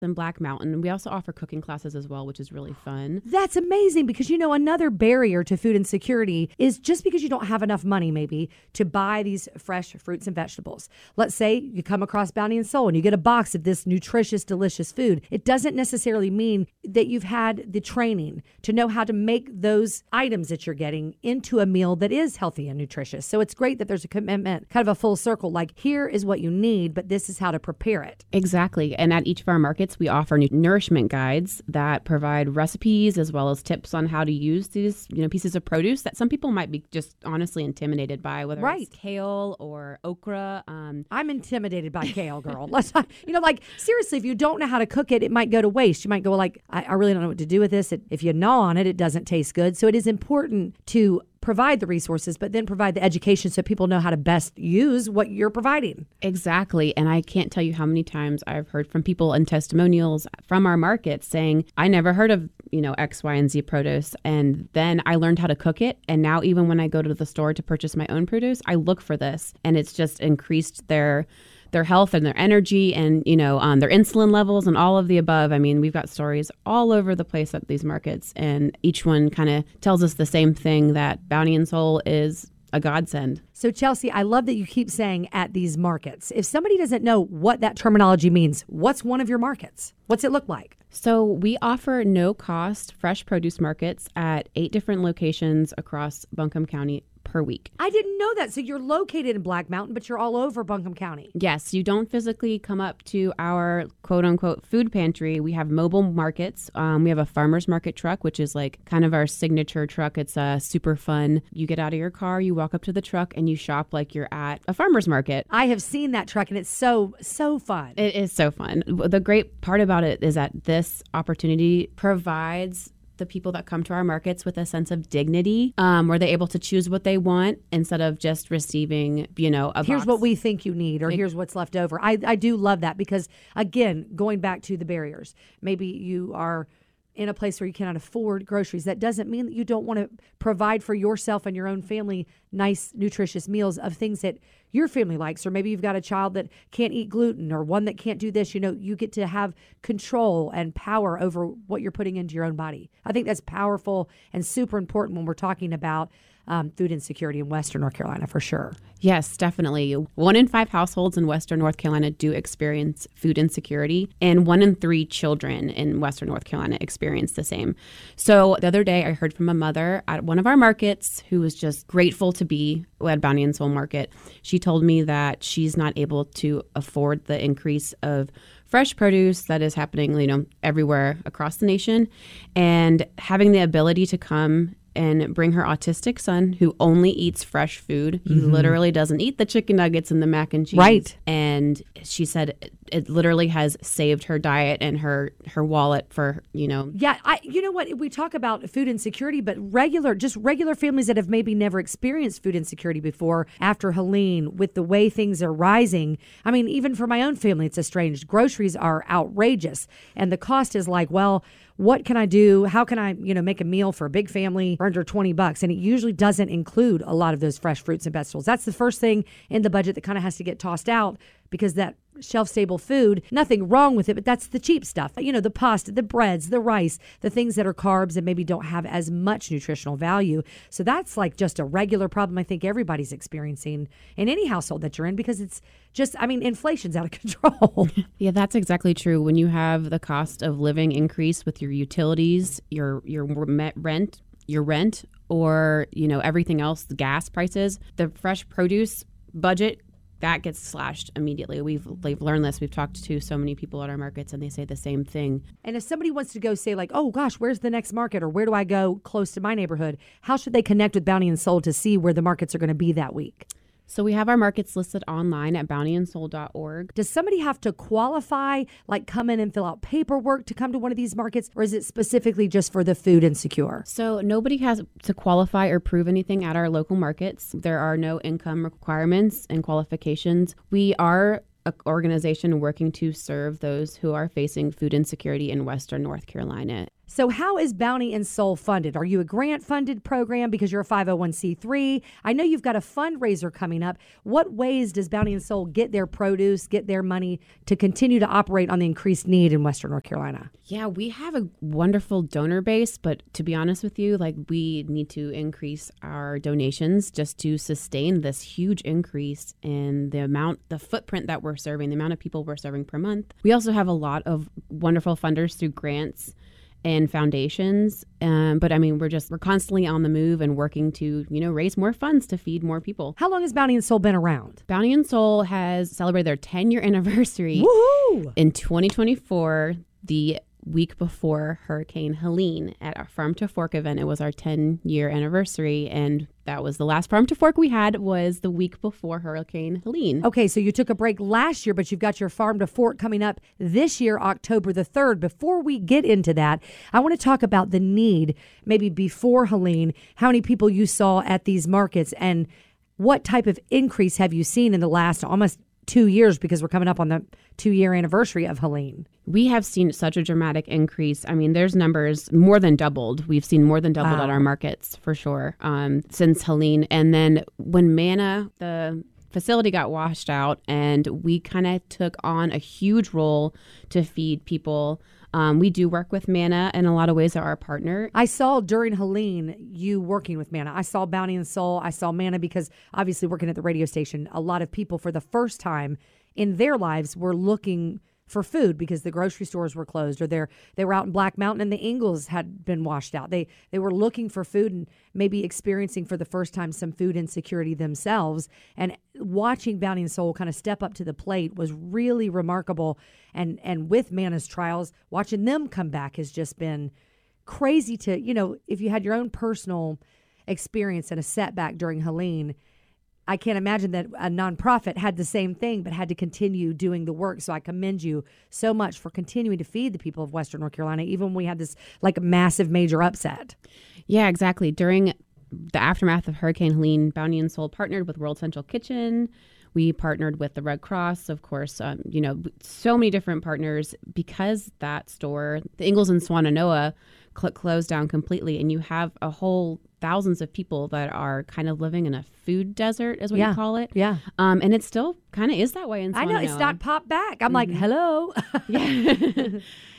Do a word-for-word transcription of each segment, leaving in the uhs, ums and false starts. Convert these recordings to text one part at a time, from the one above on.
in Black Mountain. We also offer cooking classes as well, which is really fun. That's amazing because, you know, another barrier to food insecurity is just because you don't have enough money maybe to buy these fresh fruits and vegetables. Let's say you come across Bounty and Soul and you get a box of this nutritious, delicious food. It doesn't necessarily mean that you've had the training to know how to make those items that you're getting into a meal that is healthy and nutritious. So it's great that there's a commitment, kind of a full circle, like here is what you need, but this is how to prepare it. Exactly. And at each of our markets, we offer nourishment guides that provide recipes as well as tips on how to use these, you know, pieces of produce that some people might be just honestly intimidated by, whether right. it's kale or okra. Um, I'm intimidated by kale, girl. Let's not, you know, like seriously, if you don't know how to cook it, it might go to waste. You might go like, I, I really don't know what to do with this. It, if you gnaw on it, it doesn't taste good. So it is important to provide the resources, but then provide the education so people know how to best use what you're providing. Exactly. And I can't tell you how many times I've heard from people and testimonials from our market saying, I never heard of, you know, X, Y, and Z produce. And then I learned how to cook it. And now even when I go to the store to purchase my own produce, I look for this. And it's just increased their their health and their energy and, you know, um, their insulin levels and all of the above. I mean, we've got stories all over the place at these markets, and each one kind of tells us the same thing, that Bounty and Soul is a godsend. So Chelsea, I love that you keep saying at these markets. If somebody doesn't know what that terminology means, what's one of your markets? What's it look like? So we offer no-cost fresh produce markets at eight different locations across Buncombe County per week. I didn't know that. So you're located in Black Mountain, but you're all over Buncombe County. Yes, you don't physically come up to our quote-unquote food pantry. We have mobile markets. Um, we have a farmer's market truck, which is like kind of our signature truck. It's uh, super fun. You get out of your car, you walk up to the truck, and you shop like you're at a farmer's market. I have seen that truck, and it's so, so fun. It is so fun. The great part about it is that this opportunity provides the people that come to our markets with a sense of dignity, um, where they're able to choose what they want instead of just receiving, you know, a here's box. What we think you need, or here's what's left over. I, I do love that because, again, going back to the barriers, maybe you are in a place where you cannot afford groceries. That doesn't mean that you don't want to provide for yourself and your own family nice, nutritious meals of things that your family likes. Or maybe you've got a child that can't eat gluten or one that can't do this. You know, you get to have control and power over what you're putting into your own body. I think that's powerful and super important when we're talking about Um, food insecurity in Western North Carolina, for sure. Yes, definitely. One in five households in Western North Carolina do experience food insecurity, and one in three children in Western North Carolina experience the same. So the other day I heard from a mother at one of our markets who was just grateful to be at Bounty and Soul Market. She told me that she's not able to afford the increase of fresh produce that is happening, you know, everywhere across the nation, and having the ability to come and bring her autistic son, who only eats fresh food. He mm-hmm. literally doesn't eat the chicken nuggets and the mac and cheese. Right. And she said it, it literally has saved her diet and her, her wallet for, you know. Yeah, I. You know what? We talk about food insecurity, but regular, just regular families that have maybe never experienced food insecurity before, after Helene, with the way things are rising. I mean, even for my own family, it's estranged. Groceries are outrageous. And the cost is like, well, what can I do? How can I, you know, make a meal for a big family for under twenty bucks? And it usually doesn't include a lot of those fresh fruits and vegetables. That's the first thing in the budget that kind of has to get tossed out, because that shelf-stable food, nothing wrong with it, but that's the cheap stuff. You know, the pasta, the breads, the rice, the things that are carbs and maybe don't have as much nutritional value. So that's like just a regular problem I think everybody's experiencing in any household that you're in, because it's just, I mean, inflation's out of control. Yeah, that's exactly true. When you have the cost of living increase with your utilities, your your rent, your rent, or, you know, everything else, the gas prices, the fresh produce budget, that gets slashed immediately. We've, we've learned this. We've talked to so many people at our markets, and they say the same thing. And if somebody wants to go say like, oh gosh, where's the next market, or where do I go close to my neighborhood? How should they connect with Bounty and Soul to see where the markets are going to be that week? So we have our markets listed online at bounty and soul dot org. Does somebody have to qualify, like come in and fill out paperwork to come to one of these markets, or is it specifically just for the food insecure? So nobody has to qualify or prove anything at our local markets. There are no income requirements and qualifications. We are an organization working to serve those who are facing food insecurity in Western North Carolina. So how is Bounty and Soul funded? Are you a grant funded program because you're a five oh one c three? I know you've got a fundraiser coming up. What ways does Bounty and Soul get their produce, get their money to continue to operate on the increased need in Western North Carolina? Yeah, we have a wonderful donor base, but to be honest with you, like we need to increase our donations just to sustain this huge increase in the amount, the footprint that we're serving, the amount of people we're serving per month. We also have a lot of wonderful funders through grants and foundations. Um, but I mean, we're just, we're constantly on the move and working to, you know, raise more funds to feed more people. How long has Bounty and Soul been around? Bounty and Soul has celebrated their ten year anniversary Woohoo! in twenty twenty-four, the week before Hurricane Helene at our Farm to Fork event. It was our ten year anniversary. And that was the last Farm to Fork we had was the week before Hurricane Helene. Okay, so you took a break last year, but you've got your Farm to Fork coming up this year, October the third. Before we get into that, I want to talk about the need, maybe before Helene, how many people you saw at these markets, and what type of increase have you seen in the last almost two years, because we're coming up on the two-year anniversary of Helene. We have seen such a dramatic increase. I mean, there's numbers more than doubled. We've seen more than doubled Wow. at our markets for sure um, since Helene. And then when Manna, the facility got washed out, and we kind of took on a huge role to feed people. Um, we do work with Manna in a lot of ways. They're our partner. I saw during Helene you working with Manna. I saw Bounty and Soul. I saw Manna because obviously working at the radio station, a lot of people for the first time in their lives were looking for food because the grocery stores were closed, or they're, they were out in Black Mountain and the Ingalls had been washed out. They they were looking for food and maybe experiencing for the first time some food insecurity themselves. And watching Bounty and Soul kind of step up to the plate was really remarkable. And and with Manna's trials, watching them come back has just been crazy to, you know, if you had your own personal experience and a setback during Helene, I can't imagine that a nonprofit had the same thing, but had to continue doing the work. So I commend you so much for continuing to feed the people of Western North Carolina, even when we had this like massive major upset. Yeah, exactly. During the aftermath of Hurricane Helene, Bounty and Soul partnered with World Central Kitchen. We partnered with the Red Cross, of course, um, you know, so many different partners, because that store, the Ingalls in Swannanoa, cl- closed down completely. And you have a whole thousands of people that are kind of living in a food desert, is what Yeah. you call it. Yeah. Um, and it still kind of is that way in I Swannanoa. know. It's not popped back. I'm like, hello. Yeah.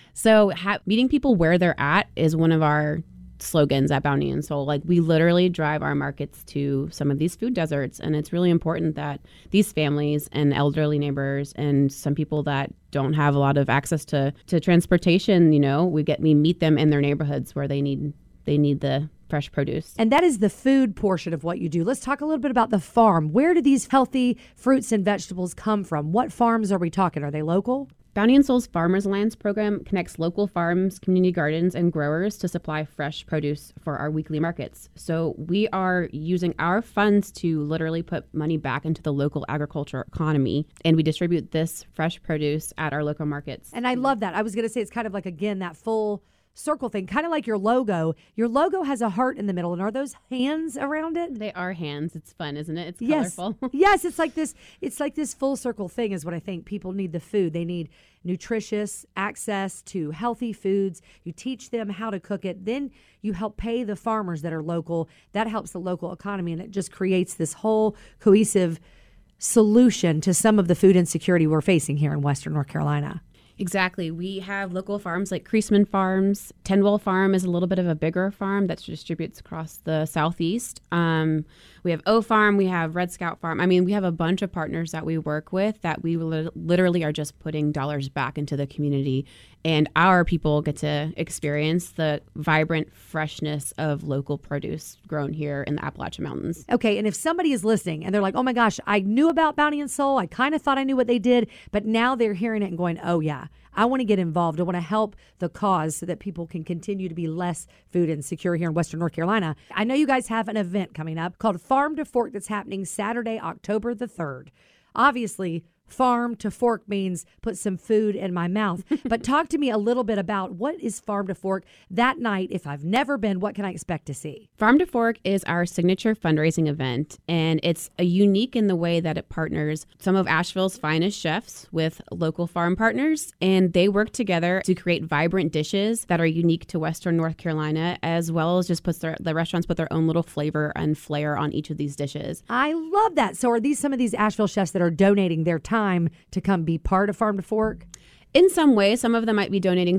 So ha- meeting people where they're at is one of our slogans at Bounty and Soul. Like, we literally drive our markets to some of these food deserts, and it's really important that these families and elderly neighbors and some people that don't have a lot of access to to transportation, you know, we get we meet them in their neighborhoods where they need they need the fresh produce. And that is the food portion of what you do. Let's talk a little bit about the farm. Where do these healthy fruits and vegetables come from? What farms are we talking? Are they local? Bounty and Soul's Farmers Alliance program connects local farms, community gardens, and growers to supply fresh produce for our weekly markets. So we are using our funds to literally put money back into the local agriculture economy, and we distribute this fresh produce at our local markets. And I love that. I was going to say it's kind of like, again, that full circle thing, kind of like your logo. Your logo has a heart in the middle, and are those hands around it? They are hands. It's fun, isn't it? It's Yes. colorful. Yes, it's like this it's like this full circle thing is what I think. People need the food. They need nutritious access to healthy foods. You teach them how to cook it. Then you help pay the farmers that are local. That helps the local economy, and it just creates this whole cohesive solution to some of the food insecurity we're facing here in Western North Carolina. Exactly. We have local farms like Creasman Farms. Tenwell Farm is a little bit of a bigger farm that distributes across the southeast. Um, we have O Farm. We have Red Scout Farm. I mean, we have a bunch of partners that we work with that we li- literally are just putting dollars back into the community. And our people get to experience the vibrant freshness of local produce grown here in the Appalachian Mountains. Okay, and if somebody is listening and they're like, oh my gosh, I knew about Bounty and Soul. I kind of thought I knew what they did, but now they're hearing it and going, oh yeah, I want to get involved. I want to help the cause so that people can continue to be less food insecure here in Western North Carolina. I know you guys have an event coming up called Farm to Fork that's happening Saturday, October the third. Obviously, farm to fork means put some food in my mouth. But talk to me a little bit about what is Farm to Fork that night. If I've never been, what can I expect to see? Farm to Fork is our signature fundraising event, and it's a unique in the way that it partners some of Asheville's finest chefs with local farm partners, and they work together to create vibrant dishes that are unique to Western North Carolina, as well as just puts their the restaurants put their own little flavor and flair on each of these dishes. I love that. So are these some of these Asheville chefs that are donating their time to come be part of Farm to Fork? In some ways, some of them might be donating